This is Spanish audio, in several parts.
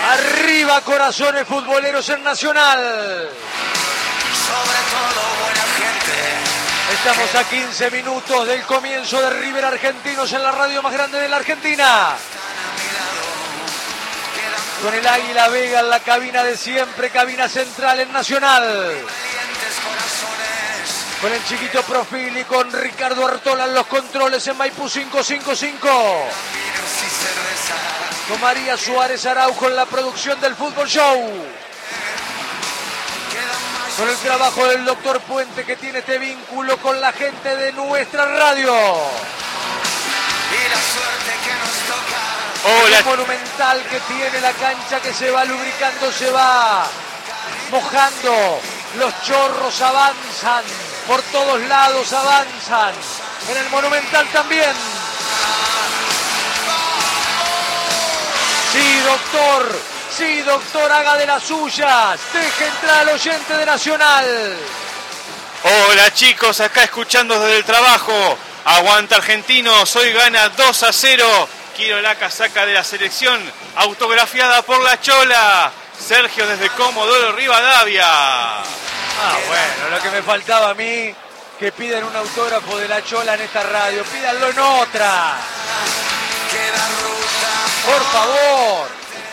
Arriba, corazones futboleros en Nacional. Sobre todo buena gente. Estamos a 15 minutos del comienzo de River Argentinos en la radio más grande de la Argentina. Con el Águila Vega en la cabina de siempre, cabina central en Nacional. Con el chiquito Profil y con Ricardo Artola en los controles en Maipú 555. Con María Suárez Araujo en la producción del Fútbol Show. Con el trabajo del doctor Puente, que tiene este vínculo con la gente de nuestra radio. Y la suerte que nos toca. Hola. El monumental que tiene la cancha, que se va lubricando, se va mojando. Los chorros avanzan, por todos lados avanzan. En el monumental también. Sí, doctor, haga de las suyas. Deje entrar al oyente de Nacional. Hola chicos, acá escuchando desde el trabajo. Aguanta Argentinos, hoy gana 2-0. Quiero la casaca de la selección, autografiada por la Chola. Sergio desde Comodoro Rivadavia. Bueno, lo que me faltaba a mí, que pidan un autógrafo de la Chola en esta radio. Pídanlo en otra. Por favor.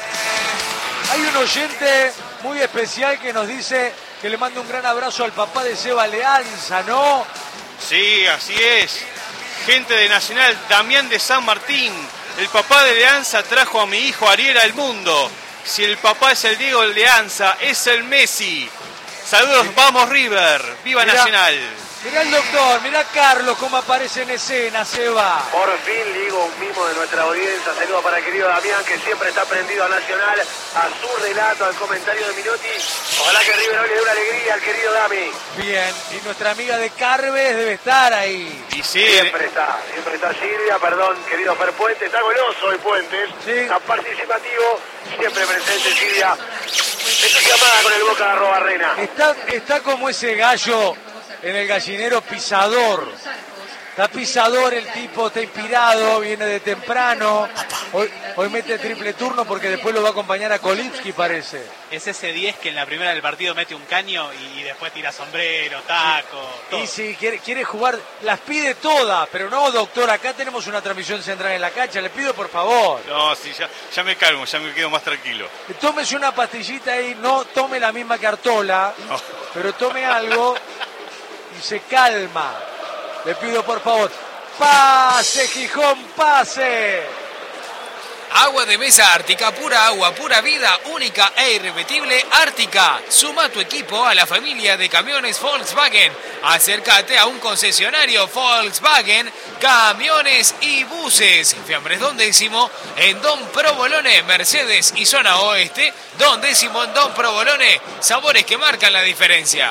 Hay un oyente muy especial que nos dice que le manda un gran abrazo al papá de Seba Leanza, ¿no? Sí, así es. Gente de Nacional, Damián de San Martín. El papá de Leanza trajo a mi hijo Ariel al mundo. Si el papá es el Diego Leanza, es el Messi. Saludos, vamos River. Viva Nacional. Mirá el doctor, mirá Carlos cómo aparece en escena, Seba. Por fin digo un mimo de nuestra audiencia. Saludos para el querido Damián, que siempre está prendido a Nacional, a su relato, al comentario de Minotti. Ojalá que River hoy le dé una alegría al querido Dami. Bien, y nuestra amiga de Carves debe estar ahí. Y sí. Siempre está Silvia, perdón, querido Fer Puente. Está goloso hoy Puentes, sí. Está participativo, siempre presente Silvia. Entusiasmada con el Boca de Arrobarrena. Está como ese gallo en el gallinero pisador. Está pisador el tipo, está inspirado, viene de temprano. Hoy mete triple turno porque después lo va a acompañar a Kolipski, parece. Es ese 10 que en la primera del partido mete un caño y después tira sombrero, taco, todo. Y si quiere jugar, las pide todas, pero no, doctor, acá tenemos una transmisión central en la cancha, le pido por favor. No, sí, ya me calmo, ya me quedo más tranquilo. Tómese una pastillita ahí, no tome la misma que Artola, pero tome algo y se calma. Le pido por favor, pase Gijón, pase. Agua de mesa Ártica, pura agua, pura vida, única e irrepetible Ártica. Suma tu equipo a la familia de camiones Volkswagen. Acércate a un concesionario Volkswagen, camiones y buses. Fiambres Don Décimo en Don Provolone, Mercedes y zona oeste. Don Décimo en Don Provolone, sabores que marcan la diferencia.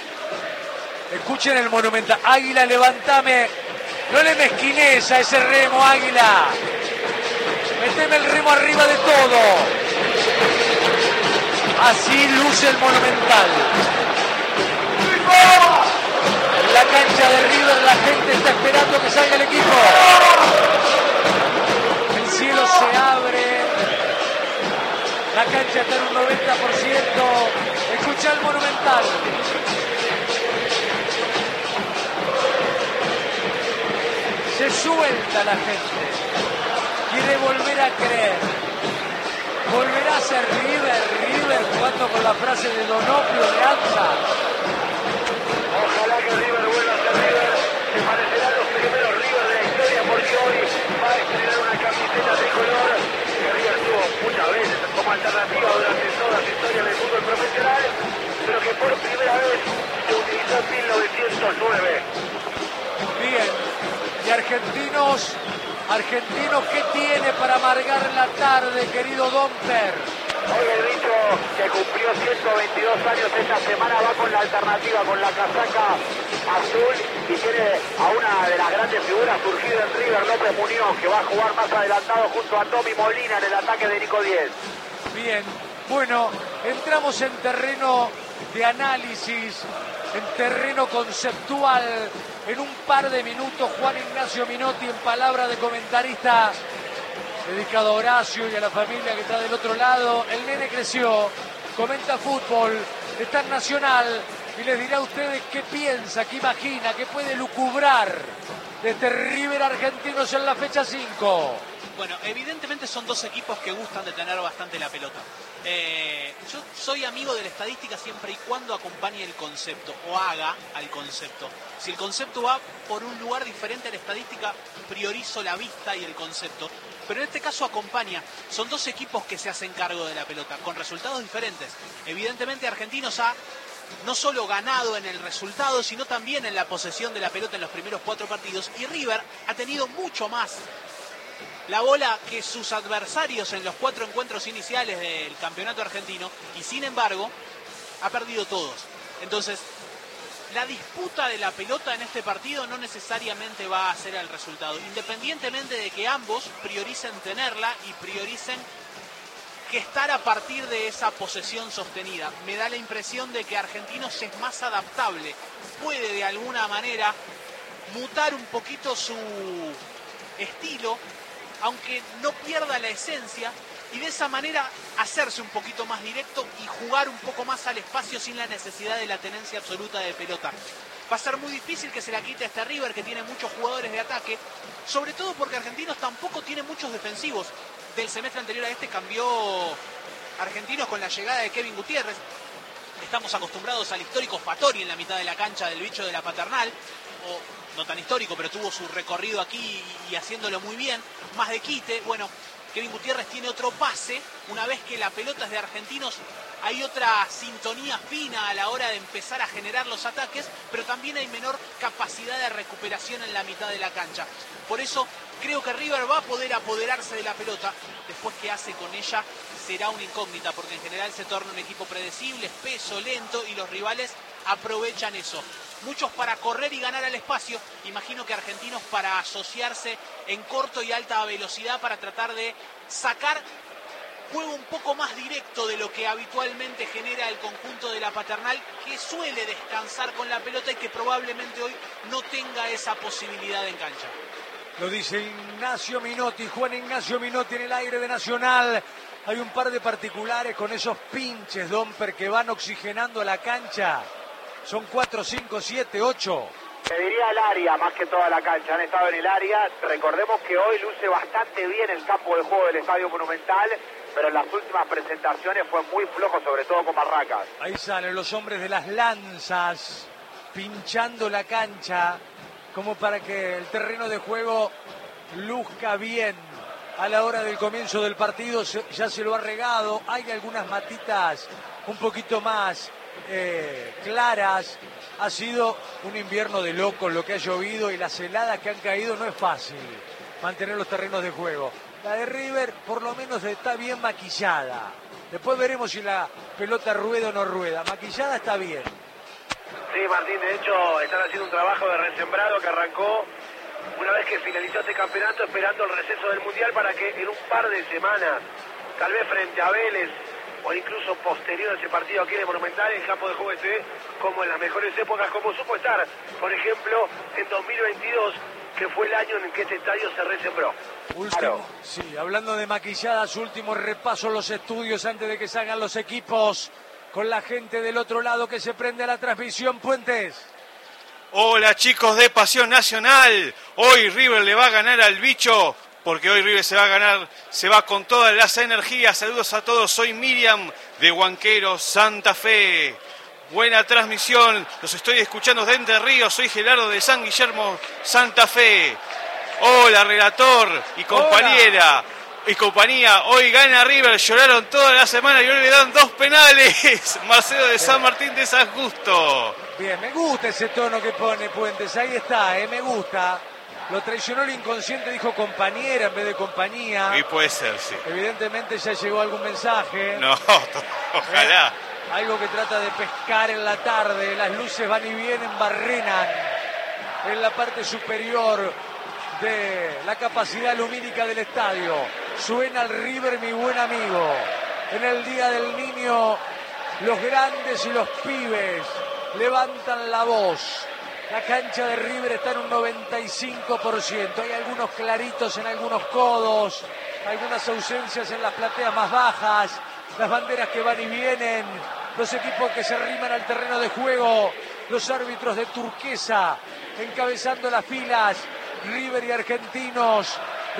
Escuchen el monumental. Águila, levantame. No le mezquines a ese remo, Águila. Meteme el remo arriba de todo. Así luce el monumental. En la cancha de River la gente está esperando que salga el equipo. El cielo se abre. La cancha está en un 90%. Escucha el monumental. Se suelta la gente, quiere volver a creer, volverá a ser River jugando con la frase de Donofrio de Alza. Ojalá que River vuelva a ser River, que parecerán los primeros River de la historia, porque hoy va a estrenar una camiseta tricolor que River tuvo muchas veces como alternativa durante toda su historia en el fútbol profesional, pero que por primera vez se utilizó en 1909. Bien. Y Argentinos, ¿qué tiene para amargar la tarde, querido Domper? Hoy he dicho que cumplió 122 años esta semana, va con la alternativa, con la casaca azul y tiene a una de las grandes figuras surgidas en River, López Muñoz, que va a jugar más adelantado junto a Tommy Molina en el ataque de Nico Díez. Bien, bueno, entramos en terreno de análisis, en terreno conceptual. En un par de minutos, Juan Ignacio Minotti, en palabra de comentarista, dedicado a Horacio y a la familia que está del otro lado. El nene creció, comenta fútbol, está en Nacional y les dirá a ustedes qué piensa, qué imagina, qué puede lucubrar de este River Argentinos en la fecha 5. Bueno, evidentemente son dos equipos que gustan de tener bastante la pelota. Yo soy amigo de la estadística siempre y cuando acompañe el concepto o haga al concepto. Si el concepto va por un lugar diferente a la estadística, priorizo la vista y el concepto. Pero en este caso acompaña. Son dos equipos que se hacen cargo de la pelota, con resultados diferentes. Evidentemente Argentinos ha no solo ganado en el resultado, sino también en la posesión de la pelota en los primeros 4 partidos. Y River ha tenido mucho más la bola que sus adversarios en los 4 encuentros iniciales del campeonato argentino, y sin embargo ha perdido todos. Entonces la disputa de la pelota en este partido no necesariamente va a ser el resultado, independientemente de que ambos prioricen tenerla y prioricen que estar a partir de esa posesión sostenida. Me da la impresión de que Argentinos es más adaptable, puede de alguna manera mutar un poquito su estilo, aunque no pierda la esencia, y de esa manera hacerse un poquito más directo y jugar un poco más al espacio sin la necesidad de la tenencia absoluta de pelota. Va a ser muy difícil que se la quite a este River, que tiene muchos jugadores de ataque, sobre todo porque Argentinos tampoco tiene muchos defensivos. Del semestre anterior a este cambió Argentinos con la llegada de Kevin Gutiérrez. Estamos acostumbrados al histórico Fattori en la mitad de la cancha del bicho de la Paternal, o no tan histórico, pero tuvo su recorrido aquí y haciéndolo muy bien, más de quite. Bueno, Kevin Gutiérrez tiene otro pase, una vez que la pelota es de Argentinos, hay otra sintonía fina a la hora de empezar a generar los ataques, pero también hay menor capacidad de recuperación en la mitad de la cancha. Por eso creo que River va a poder apoderarse de la pelota. Después, qué hace con ella será una incógnita, porque en general se torna un equipo predecible, espeso, lento, y los rivales aprovechan eso. Muchos para correr y ganar al espacio, imagino que Argentinos para asociarse en corto y alta velocidad para tratar de sacar juego un poco más directo de lo que habitualmente genera el conjunto de la Paternal, que suele descansar con la pelota y que probablemente hoy no tenga esa posibilidad en cancha. Lo dice Ignacio Minotti, Juan Ignacio Minotti en el aire de Nacional. Hay un par de particulares con esos pinches, Domper, que van oxigenando la cancha. Son 4, 5, 7, 8. Te diría el área, más que toda la cancha. Han estado en el área. Recordemos que hoy luce bastante bien el campo de juego del Estadio Monumental, pero en las últimas presentaciones fue muy flojo, sobre todo con Barracas. Ahí salen los hombres de las lanzas, pinchando la cancha, como para que el terreno de juego luzca bien. A la hora del comienzo del partido ya se lo ha regado. Hay algunas matitas un poquito más claras. Ha sido un invierno de locos lo que ha llovido, y las heladas que han caído. No es fácil mantener los terrenos de juego. La de River por lo menos está bien maquillada. Después veremos si la pelota rueda o no rueda. Maquillada está bien. Sí, Martín, de hecho están haciendo un trabajo de resembrado que arrancó una vez que finalizó este campeonato, esperando el receso del Mundial para que en un par de semanas, tal vez frente a Vélez o incluso posterior a ese partido aquí en el Monumental, el campo de juego esté como en las mejores épocas, como supo estar, por ejemplo, en 2022, que fue el año en que este estadio se resembró. Sí, hablando de maquilladas, último repaso a los estudios antes de que salgan los equipos, con la gente del otro lado que se prende a la transmisión. Puentes. Hola chicos de Pasión Nacional, hoy River le va a ganar al bicho, porque hoy River se va con todas las energías. Saludos a todos, soy Miriam de Huanquero, Santa Fe. Buena transmisión, los estoy escuchando de Entre Ríos, soy Gerardo de San Guillermo, Santa Fe. Hola relator y compañera. Hola. Y compañía, hoy gana River, lloraron toda la semana y hoy le dan 2 penales. Marcelo de San Martín de San Justo. Bien, me gusta ese tono que pone Puentes, ahí está, me gusta. Lo traicionó el inconsciente, dijo compañera en vez de compañía. Y puede ser, sí. Evidentemente ya llegó algún mensaje. No, ojalá. Algo que trata de pescar en la tarde, las luces van y vienen, barrenan en la parte superior de la capacidad lumínica del estadio. Suena el River, mi buen amigo. En el Día del Niño, los grandes y los pibes levantan la voz. La cancha de River está en un 95%. Hay algunos claritos en algunos codos, algunas ausencias en las plateas más bajas, las banderas que van y vienen, los equipos que se arriman al terreno de juego, los árbitros de turquesa encabezando las filas, River y Argentinos,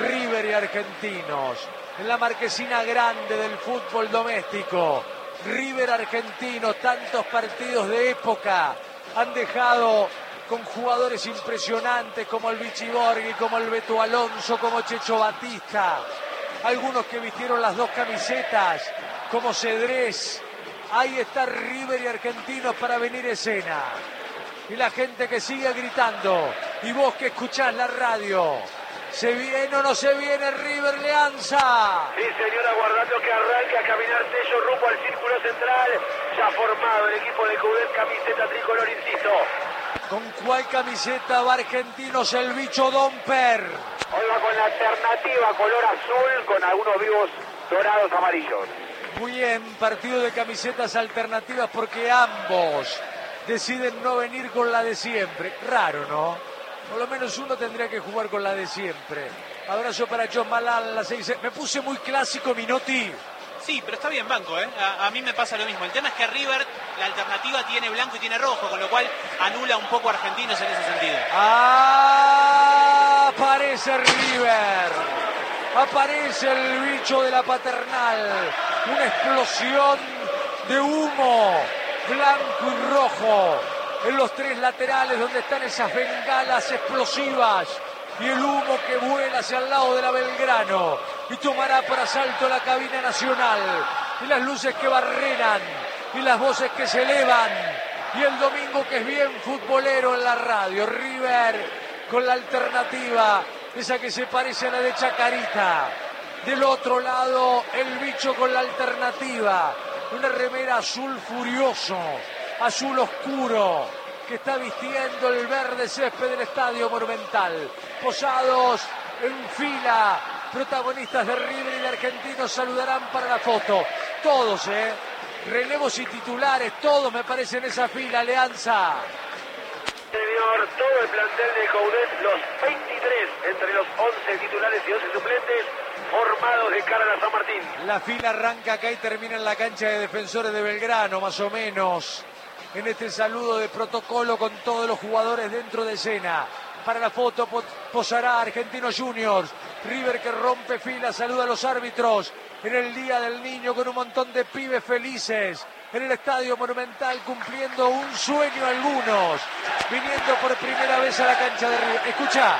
en la marquesina grande del fútbol doméstico. River Argentino, tantos partidos de época han dejado con jugadores impresionantes como el Vichy Borghi, como el Beto Alonso, como Checho Batista, algunos que vistieron las dos camisetas, como Cedrés. Ahí está River y Argentinos para venir escena. Y la gente que sigue gritando, y vos que escuchás la radio, ¿se viene o no se viene River Leanza? Sí, señor, aguardando que arranque a caminar Tello rumbo al círculo central. Ya formado el equipo de Coudet, camiseta tricolor, insisto. ¿Con cuál camiseta va Argentinos el bicho Domper? Hoy va con la alternativa color azul con algunos vivos dorados amarillos. Muy bien, partido de camisetas alternativas porque ambos deciden no venir con la de siempre. Raro, ¿no? Por lo menos uno tendría que jugar con la de siempre. Abrazo para John Malal, la 6. Me puse muy clásico, Minotti. Sí, pero está bien banco, ¿eh? A mí me pasa lo mismo. El tema es que River, la alternativa tiene blanco y tiene rojo, con lo cual anula un poco a Argentinos en ese sentido. Aparece River. Aparece el bicho de la Paternal. Una explosión de humo blanco y rojo en los tres laterales donde están esas bengalas explosivas y el humo que vuela hacia el lado de la Belgrano y tomará por asalto la cabina nacional y las luces que barrenan y las voces que se elevan y el domingo que es bien futbolero en la radio. River con la alternativa, esa que se parece a la de Chacarita. Del otro lado el bicho con la alternativa, una remera azul furioso, azul oscuro, que está vistiendo el verde césped del Estadio Monumental. Posados en fila, protagonistas de River y de Argentinos saludarán para la foto. Todos, relevos y titulares, todos me parecen en esa fila, Leanza. Señor, todo el plantel de Coudet, los 23 entre los 11 titulares y 11 suplentes, formados de cara a San Martín. La fila arranca acá y termina en la cancha de Defensores de Belgrano, más o menos. En este saludo de protocolo con todos los jugadores dentro de escena. Para la foto posará Argentinos Juniors. River que rompe fila, saluda a los árbitros. En el Día del Niño con un montón de pibes felices. En el Estadio Monumental cumpliendo un sueño algunos. Viniendo por primera vez a la cancha de River. Escucha.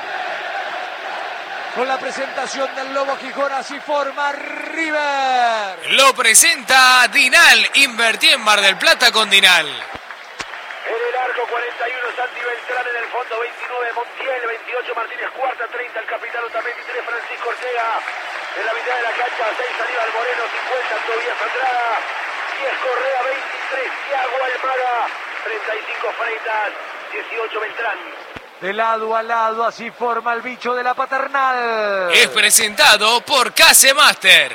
Con la presentación del Lobo Gijón, así forma River. Lo presenta Dinal. Invertí en Mar del Plata con Dinal. En el arco 41 Santi Beltrán, en el fondo 29 Montiel, 28 Martínez Cuarta, 30 el capitán también, 23 Francisco Ortega. En la mitad de la cancha 6 Aníbal Moreno, 50 Tobías Andrada, 10 Correa, 23 Thiago Almada, 35 Freitas, 18 Beltrán. De lado a lado, así forma el bicho de la Paternal. Es presentado por Case Master.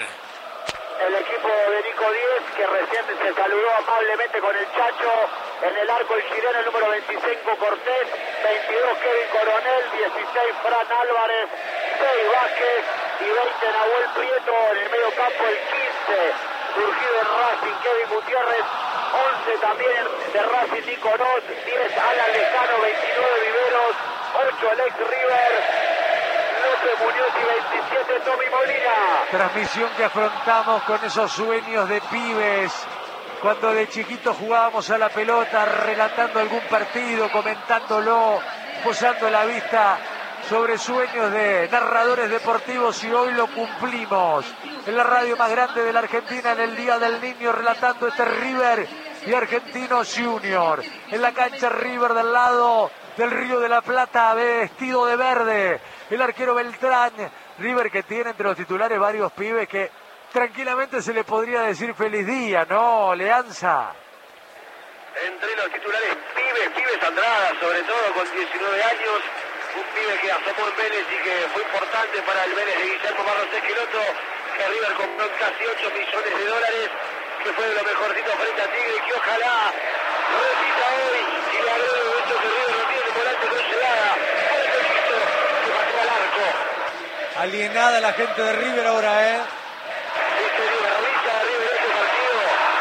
El equipo de Nico Díez, que recién se saludó amablemente con el Chacho. En el arco el chileno, el número 25 Cortés, 22 Kevin Coronel, 16 Fran Álvarez, 6 Vázquez y 20 Nahuel Prieto. En el medio campo el 15, surgido en Racing, Kevin Gutiérrez, 11 también de Racing Nico Ross, 10 Alan Lejano, 29 Viveros, 8 Alex River, López Muñoz y 27 Tommy Molina. Transmisión que afrontamos con esos sueños de pibes. Cuando de chiquitos jugábamos a la pelota, relatando algún partido, comentándolo, posando la vista sobre sueños de narradores deportivos, y hoy lo cumplimos. En la radio más grande de la Argentina, en el Día del Niño, relatando este River y Argentinos Junior. En la cancha River del lado del Río de la Plata, vestido de verde. El arquero Beltrán. River que tiene entre los titulares varios pibes que tranquilamente se le podría decir feliz día, ¿no, Leanza? Entre los titulares pibes Andrada, sobre todo con 19 años, un pibe que asomó en Vélez y que fue importante para el Vélez de Guillermo Barros Esqueloto, que River compró en casi 8 millones de dólares, que fue de lo mejorcito frente a Tigre, y que ojalá repita hoy y le agrego el hecho que River no tiene volante con llegada, por el hizo, que pateó al arco. Alienada la gente de River ahora, ¿eh? Sí, señor, revisa de River ese partido.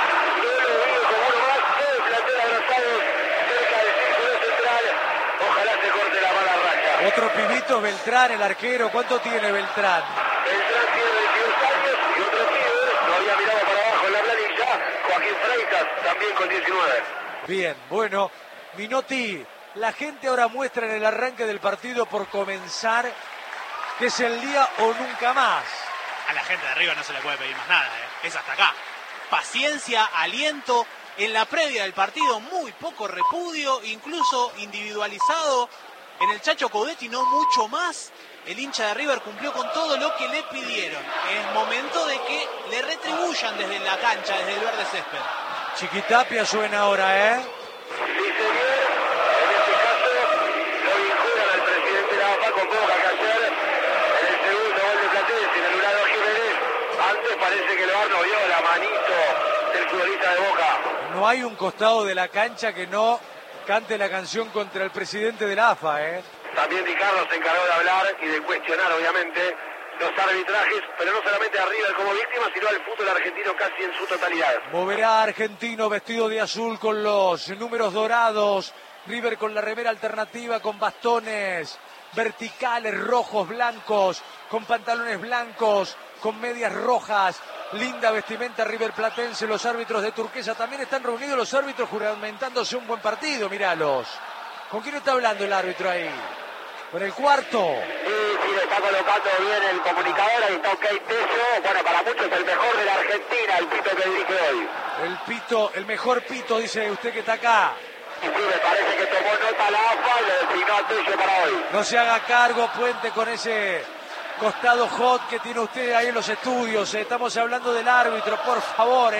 Yo lo digo como uno más, todo el plantel abrazados cerca del círculo central. Ojalá se corte la mala racha. Otro pibito, Beltrán, el arquero. ¿Cuánto tiene Beltrán? Beltrán tiene 22 años y otro pibe, lo había mirado para abajo en la planilla, Joaquín Freitas, también con 19. Bien, bueno, Minotti, la gente ahora muestra en el arranque del partido por comenzar que es el día o nunca más. A la gente de River no se le puede pedir más nada, es hasta acá. Paciencia, aliento, en la previa del partido muy poco repudio, incluso individualizado. En el Chacho Coudetti no mucho más. El hincha de River cumplió con todo lo que le pidieron. Es momento de que le retribuyan desde la cancha, desde el verde césped. Chiquitapia suena ahora, ¿eh? Sí, señor. En este caso, lo vinculan al presidente de la AFA con Boca que ayer, en el segundo gol de Platense, en el Urano Jiménez, antes parece que el VAR no vio la manito del futbolista de Boca. No hay un costado de la cancha que no cante la canción contra el presidente de la AFA, ¿eh? También Di Carlo se encargó de hablar y de cuestionar, obviamente, los arbitrajes, pero no solamente a River como víctima, sino al fútbol argentino casi en su totalidad. Moverá Argentino vestido de azul con los números dorados. River con la remera alternativa, con bastones verticales, rojos, blancos, con pantalones blancos, con medias rojas. Linda vestimenta River Platense. Los árbitros de turquesa también están reunidos, los árbitros juramentándose un buen partido, míralos. ¿Con quién está hablando el árbitro ahí? ¿Con el cuarto? Sí, le está colocando bien el comunicador, ahí está OK Teso. Bueno, para muchos el mejor de la Argentina, el pito que dirige hoy. El pito, el mejor pito, dice usted que está acá. Y sí, me parece que tomó nota la AFA y lo designó a Tello para hoy. No se haga cargo, Puente, con ese costado hot que tiene usted ahí en los estudios. Estamos hablando del árbitro, por favor,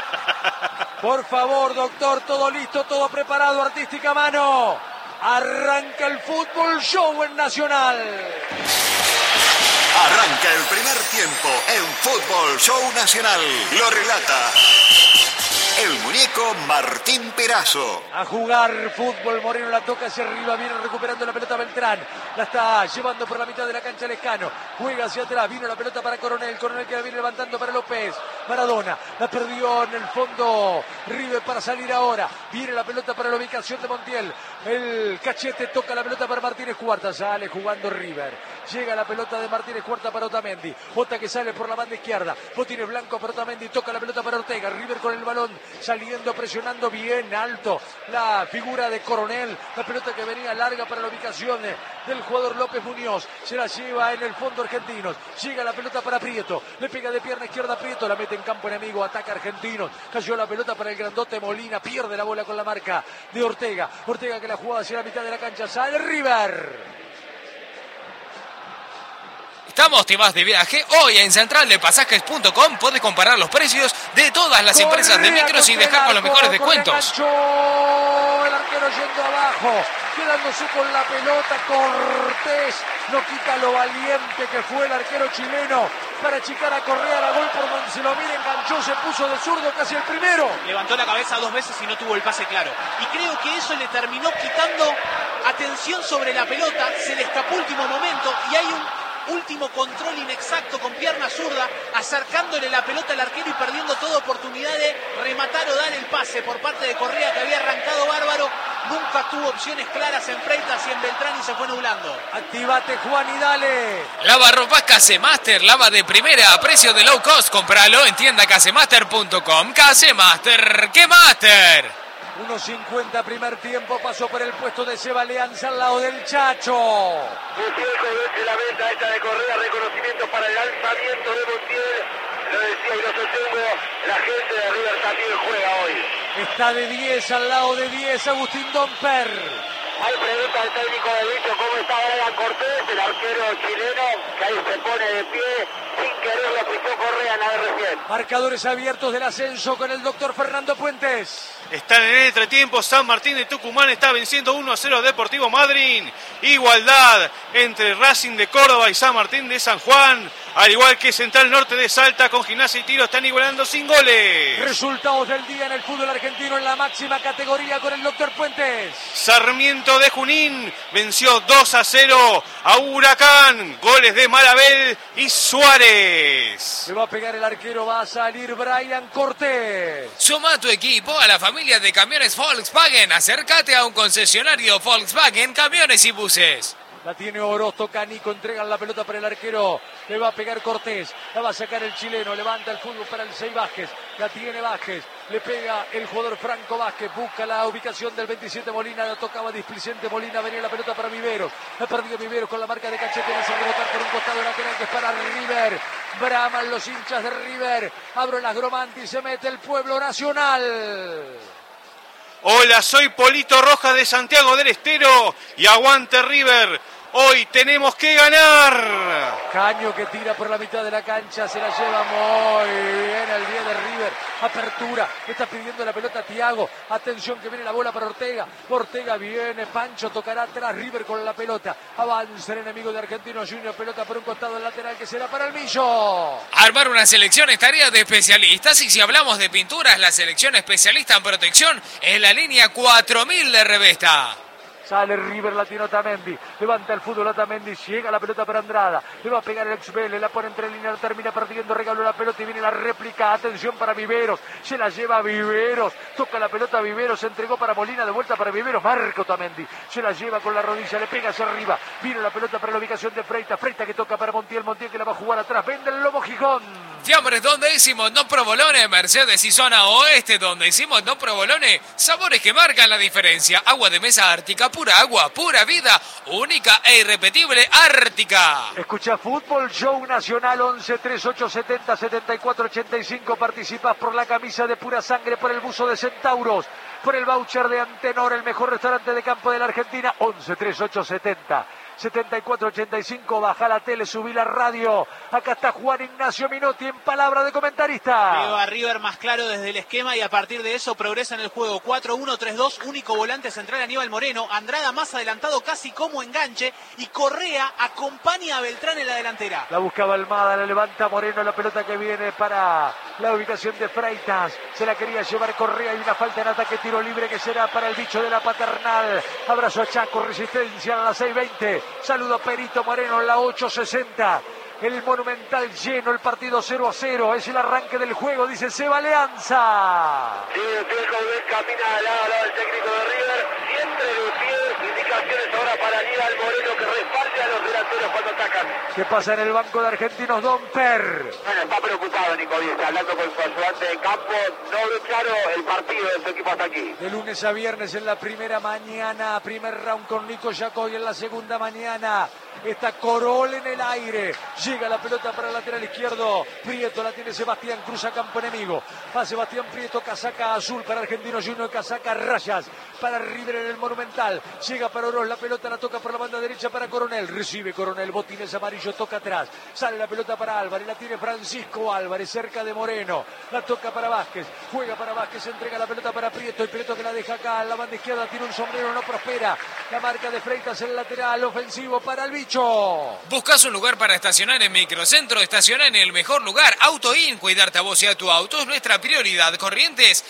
Por favor, doctor, todo listo, todo preparado, artística mano. Arranca el fútbol show en Nacional. Arranca el primer tiempo en Fútbol Show Nacional. Lo relata el muñeco Martín Perazo. A jugar fútbol, Moreno la toca hacia arriba, viene recuperando la pelota Beltrán. La está llevando por la mitad de la cancha Lescano. Juega hacia atrás, vino la pelota para Coronel. Coronel que la viene levantando para López. Maradona, la perdió en el fondo. River para salir ahora. Viene la pelota para la ubicación de Montiel. El Cachete toca la pelota para Martínez Cuarta. Sale jugando River. Llega la pelota de Martínez Cuarta para Otamendi. Ota que sale por la banda izquierda. Botines blanco para Otamendi. Toca la pelota para Ortega. River con el balón. Saliendo, presionando bien alto la figura de Coronel. La pelota que venía larga para la ubicación del jugador López Muñoz. Se la lleva en el fondo Argentinos. Llega la pelota para Prieto. Le pega de pierna izquierda a Prieto. La mete en campo enemigo. Ataca Argentinos. Cayó la pelota para el grandote Molina. Pierde la bola con la marca de Ortega. Ortega que la jugaba hacia la mitad de la cancha. Sale River. Estamos te vas de viaje. Hoy en centraldepasajes.com puedes comparar los precios de todas las empresas de micros y dejar con los mejores descuentos. El arquero yendo abajo, quedándose con la pelota. Cortés no quita lo valiente que fue el arquero chileno para achicar a Correa. La gol por donde se lo mira, enganchó, se puso de zurdo casi el primero. Levantó la cabeza 2 veces y no tuvo el pase claro. Y creo que eso le terminó quitando atención sobre la pelota. Se le escapó último momento y hay un último control inexacto con pierna zurda, acercándole la pelota al arquero y perdiendo toda oportunidad de rematar o dar el pase por parte de Correa, que había arrancado bárbaro. Nunca tuvo opciones claras en Freitas y en Beltrán y se fue nublando. Activate, Juan, y dale. Lava ropa Casemaster, lava de primera a precio de low cost. Compralo en tienda casemaster.com. Casemaster, ¿qué master? 1.50 primer tiempo, pasó por el puesto de Seba Leanza al lado del Chacho. Montiel vence la meta esta de Correa, reconocimiento para el lanzamiento de Montiel. Lo decía y lo sostengo, la gente de River también juega hoy. Está de 10 al lado de 10, Agustín Domper. Hay pregunta al técnico de Bicho, ¿cómo está Brian Cortés, el arquero chileno, que ahí se pone de pie, 5 querer lo pisó Correa nada recién. Marcadores abiertos del ascenso con el doctor Fernando Puentes. Están en el entretiempo. San Martín de Tucumán está venciendo 1-0 a Deportivo Madryn. Igualdad entre Racing de Córdoba y San Martín de San Juan. Al igual que Central Norte de Salta con Gimnasia y Tiro están igualando sin goles. Resultados del día en el fútbol argentino en la máxima categoría con el doctor Puentes. Sarmiento de Junín venció 2-0 a Huracán. Goles de Marabel y Suárez. Se va a pegar el arquero, va a salir Brian Cortés. Suma tu equipo a la familia de camiones Volkswagen. Acércate a un concesionario Volkswagen Camiones y Buses. La tiene Oroz, toca Nico, entregan la pelota para el arquero. Le va a pegar Cortés, la va a sacar el chileno, levanta el fútbol para el 6 Vázquez. La tiene Vázquez, le pega el jugador Franco Vázquez, busca la ubicación del 27 Molina, la tocaba displicente Molina, venía la pelota para Viveros. La perdió Viveros con la marca de Cachete, la hace rebotar por un costado lateral que es para River. Braman los hinchas de River, abren las Gromanti, se mete el pueblo nacional. Hola, soy Polito Rojas de Santiago del Estero y aguante River. Hoy tenemos que ganar. Caño que tira por la mitad de la cancha, se la lleva muy bien el 10 de River. Apertura, está pidiendo la pelota Thiago. Atención que viene la bola para Ortega. Ortega viene, Pancho tocará atrás, River con la pelota. Avanza el enemigo de Argentinos Juniors, pelota por un costado del lateral que será para el Millo. Armar una selección es tarea de especialistas y si hablamos de pinturas, la selección especialista en protección es la línea 4000 de Revesta. Sale River, la tiene Otamendi, levanta el fútbol Otamendi, llega la pelota para Andrada, le va a pegar el ex Vélez, la pone entre líneas, termina perdiendo, regaló la pelota y viene la réplica, atención para Viveros, se la lleva Viveros, toca la pelota Viveros, se entregó para Molina, de vuelta para Viveros, marca Otamendi, se la lleva con la rodilla, le pega hacia arriba, viene la pelota para la ubicación de Freitas, Freitas que toca para Montiel, Montiel que la va a jugar atrás, vende el Lobo Gijón. Fiambres donde decimos no provolone, Mercedes y zona oeste donde decimos no provolone, sabores que marcan la diferencia, agua de mesa Ártica, pura agua, pura vida, única e irrepetible Ártica. Escucha Fútbol Show Nacional 11 3870 7485, participás por la camisa de Pura Sangre, por el buzo de Centauros, por el voucher de Antenor, el mejor restaurante de campo de la Argentina. 11 3870 7485, baja la tele, subí la radio. Acá está Juan Ignacio Minotti en palabra de comentarista. Veo a River más claro desde el esquema y a partir de eso progresa en el juego. 4-1-3-2, único volante central Aníbal Moreno. Andrada más adelantado casi como enganche y Correa acompaña a Beltrán en la delantera. La buscaba Almada, la levanta Moreno, la pelota que viene para la ubicación de Freitas. Se la quería llevar Correa y una falta en ataque, tiro libre que será para el bicho de la Paternal. Abrazo a Chaco, resistencia a la 6:20. Saludo a Perito Moreno en la 8:60. El Monumental lleno, el partido 0-0. Es el arranque del juego, dice Seba Leanza. Sí, el Coudet camina al lado del técnico de River. Siempre de pie, indicaciones ahora para Aníbal Moreno que respalde a los delanteros cuando atacan. ¿Qué pasa en el banco de Argentinos? Don Per. Bueno, está preocupado Nico Díaz, hablando con su ayudante de campo. No ve claro el partido de su equipo hasta aquí. De lunes a viernes en la primera mañana, primer round con Nico Yacoy, en la segunda mañana está Corol en el aire, llega la pelota para el lateral izquierdo, Prieto la tiene Sebastián, cruza campo enemigo, va Sebastián Prieto, casaca azul para Argentinos Juniors, casaca rayas para River en el Monumental, llega para Oroz, la pelota la toca por la banda derecha para Coronel, recibe Coronel, botines amarillo, toca atrás, sale la pelota para Álvarez, la tiene Francisco Álvarez, cerca de Moreno, la toca para Vázquez, juega para Vázquez, entrega la pelota para Prieto, y Prieto que la deja acá, en la banda izquierda tiene un sombrero, no prospera, la marca de Freitas en el lateral, ofensivo para el bicho. ¿Buscas un lugar para estacionar en Microcentro? Estaciona en el mejor lugar, AutoIn. Cuidarte a vos y a tu auto es nuestra prioridad. Corrientes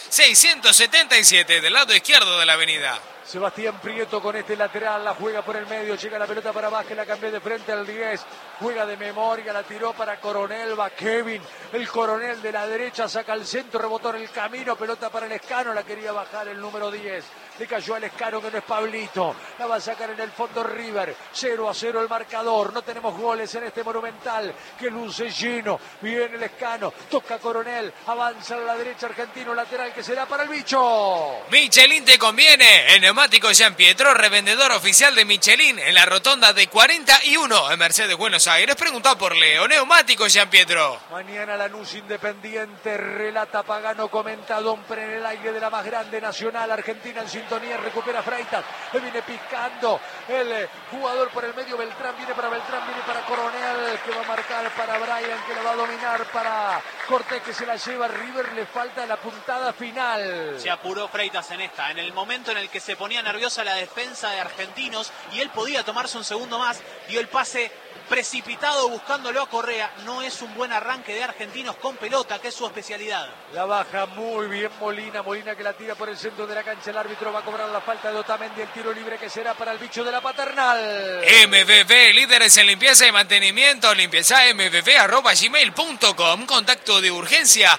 677, del lado izquierdo de la avenida. Sebastián Prieto con este lateral, la juega por el medio, llega la pelota para Vázquez, la cambió de frente al 10, juega de memoria, la tiró para Coronel, va Kevin, el Coronel de la derecha, saca al centro, rebotó en el camino, pelota para el Escano, la quería bajar el número 10, le cayó al Escano que no es Pablito, la va a sacar en el fondo River, 0-0 el marcador, no tenemos goles en este Monumental, que luce lleno, viene el Escano, toca Coronel, avanza a la derecha Argentino, lateral que será para el bicho. Michelin te conviene, en Neumáticos Gian Pietro, revendedor oficial de Michelin en la rotonda de 41 en Mercedes, Buenos Aires. Preguntá por Leo. Neumáticos Gian Pietro. Mañana Lanús Independiente, relata Pagano, comenta Dompe en el aire de la más grande nacional. Argentina en sintonía, recupera Freitas. Le viene picando el jugador por el medio. Beltrán viene para Coronel, que va a marcar para Brian, que la va a dominar para Cortés, que se la lleva. River le falta la puntada final. Se apuró Freitas en esta, en el momento en el que se ponía nerviosa la defensa de Argentinos y él podía tomarse un segundo más, dio el pase precipitado buscándolo a Correa. No es un buen arranque de Argentinos con pelota, que es su especialidad. La baja muy bien Molina que la tira por el centro de la cancha. El árbitro va a cobrar la falta de Otamendi, el tiro libre que será para el bicho de la Paternal. MVV, líderes en limpieza y mantenimiento, limpiezamvv@gmail.com. Contacto de urgencia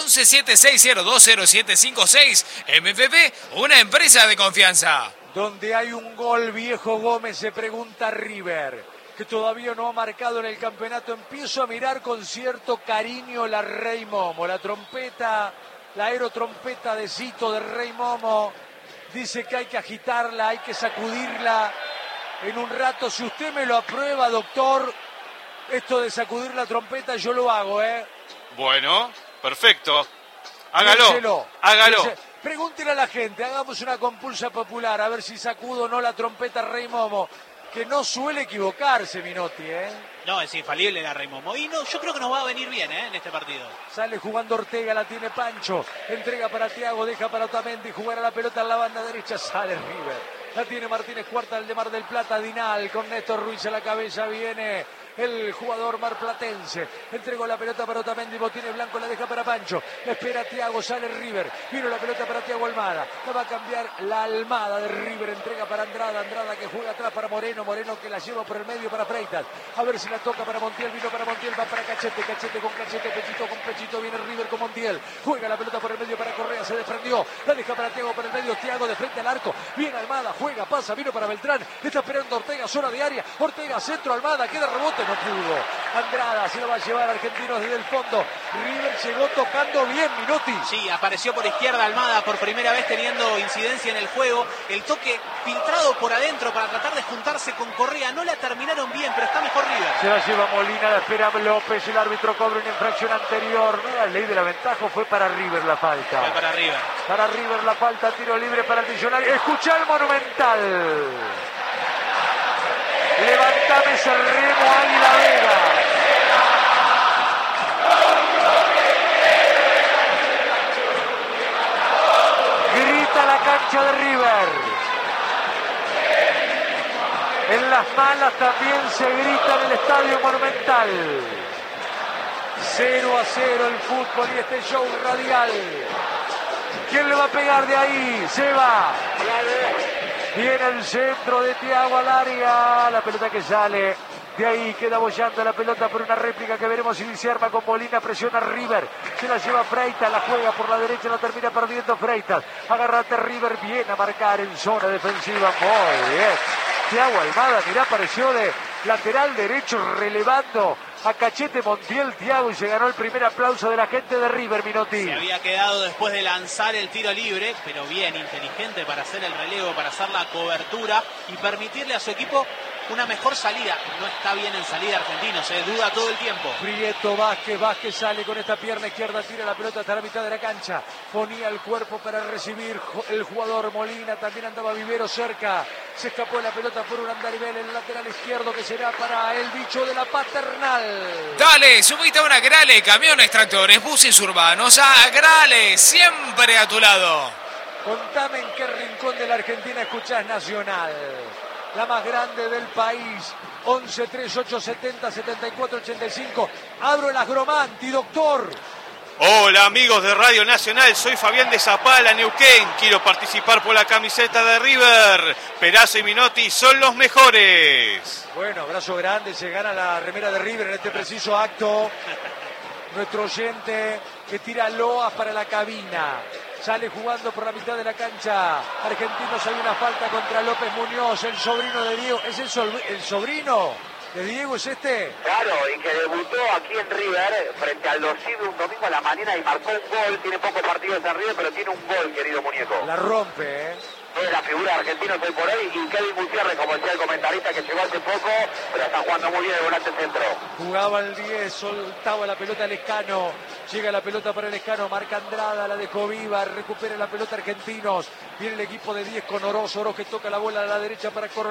1176020756. MVV, una empresa de confianza. Donde hay un gol, Viejo Gómez, se pregunta River, que todavía no ha marcado en el campeonato. Empiezo a mirar con cierto cariño la Rey Momo, la trompeta, la aerotrompeta de Cito de Rey Momo. Dice que hay que agitarla, hay que sacudirla en un rato. Si usted me lo aprueba, doctor, esto de sacudir la trompeta, yo lo hago, ¿eh? Bueno, perfecto. Hágalo, Piénselo. hágalo. Pregúntele a la gente, hagamos una compulsa popular, a ver si sacudo o no la trompeta Rey Momo, que no suele equivocarse, Minotti, ¿eh? No, es infalible la Rey Momo. Y no, yo creo que nos va a venir bien, en este partido. Sale jugando Ortega, la tiene Pancho, entrega para Thiago, deja para Otamendi, jugar a la pelota en la banda derecha, sale River. La tiene Martínez Cuarta, el de Mar del Plata, Dinal, con Néstor Ruiz a la cabeza, viene el jugador marplatense. Entregó la pelota para Otamendi, Botines Blanco la deja para Pancho. Espera Thiago, sale River. Vino la pelota para Thiago Almada. La va a cambiar la Almada de River. Entrega para Andrada. Andrada que juega atrás para Moreno. Moreno que la lleva por el medio para Freitas. A ver si la toca para Montiel. Vino para Montiel, va para Cachete. Cachete con Cachete, Pechito con Pechito. Viene River con Montiel. Juega la pelota por el medio para Correa. Se desprendió. La deja para Thiago por el medio. Thiago de frente al arco. Viene Almada. Juega, pasa. Vino para Beltrán. Está esperando Ortega. Zona de área. Ortega, centro. Almada. Queda rebote. No pudo. Andrada se lo va a llevar Argentinos desde el fondo. River llegó tocando bien, Minotti. Sí, apareció por izquierda Almada por primera vez teniendo incidencia en el juego. El toque filtrado por adentro para tratar de juntarse con Correa. No la terminaron bien, pero está mejor River. Se la lleva Molina, la espera López. El árbitro cobra una infracción anterior. No era ley de la ventaja, fue para River la falta. Fue para River. Para River la falta, tiro libre para el Millonario. Escuchá el Monumental. Levantame ese remo, Águila Vega. Grita la cancha de River. En las malas también se grita en el Estadio Monumental. 0-0 el fútbol y este show radial. ¿Quién le va a pegar de ahí? Se va. Viene el centro de Thiago al área. La pelota que sale. De ahí queda bollando la pelota por una réplica que veremos si se arma con Molina. Presiona River. Se la lleva Freitas. La juega por la derecha. La termina perdiendo Freitas. Agárrate River. Viene a marcar en zona defensiva. Muy bien. Thiago Almada, mirá, apareció de lateral derecho relevando a Cachete Montiel. Thiago, y se ganó el primer aplauso de la gente de River, Minotti. Se había quedado después de lanzar el tiro libre, pero bien, inteligente para hacer el relevo, para hacer la cobertura y permitirle a su equipo una mejor salida. No está bien en salida Argentino, se duda todo el tiempo. Prieto, Vázquez sale con esta pierna izquierda, tira la pelota hasta la mitad de la cancha. Ponía el cuerpo para recibir el jugador Molina, también andaba Vivero cerca. Se escapó la pelota por un andarivel en el lateral izquierdo que será para el bicho de la Paternal. Dale, subite a una Grale, camiones, tractores, buses urbanos, a Grale, siempre a tu lado. Contame en qué rincón de la Argentina escuchás Nacional. La más grande del país. 11-3870-7485. Abro el Agromanti, doctor. Hola amigos de Radio Nacional, soy Fabián de Zapala, Neuquén. Quiero participar por la camiseta de River. Perazo y Minotti son los mejores. Bueno, abrazo grande, se gana la remera de River en este preciso acto. Nuestro oyente que tira loas para la cabina. Sale jugando por la mitad de la cancha. Argentinos, hay una falta contra López Muñoz, el sobrino de Diego. ¿Es el sobrino de Diego, es este? Claro, y que debutó aquí en River frente al Dosido un domingo a la mañana y marcó un gol. Tiene pocos partidos en River, pero tiene un gol, querido muñeco. La rompe, ¿eh? de la figura argentina hoy por hoy, y Kevin Gutiérrez, como decía el comentarista que llegó hace poco, pero está jugando muy bien el volante centro. Jugaba el 10, soltaba la pelota Lescano, llega la pelota para Lescano, marca Andrada, la dejó viva, recupera la pelota Argentinos, viene el equipo de 10 con Oroz que toca la bola a la derecha para Coronel.